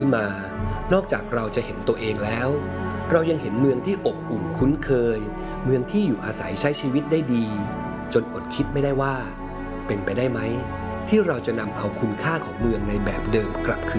ขึ้นมานอกจากเราจะเห็นตัวเองแล้วเรายังเห็นเมืองที่อบอุ่นคุ้นเคยเมืองที่อยู่อาศัยใช้ชีวิตได้ดีจนอดคิดไม่ได้ว่าเป็นไปได้ไหมที่เราจะนำเอาคุณค่าของเมืองในแบบเดิมกลับคืน